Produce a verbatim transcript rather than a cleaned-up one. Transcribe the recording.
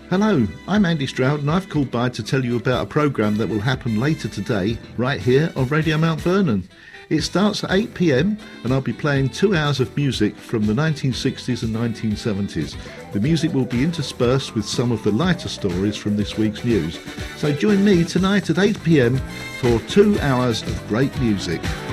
Hello, I'm Andy Stroud and I've called by to tell you about a programme that will happen later today, right here on Radio Mount Vernon. It starts at eight p m and I'll be playing two hours of music from the nineteen sixties and nineteen seventies. The music will be interspersed with some of the lighter stories from this week's news. So join me tonight at eight p m for two hours of great music.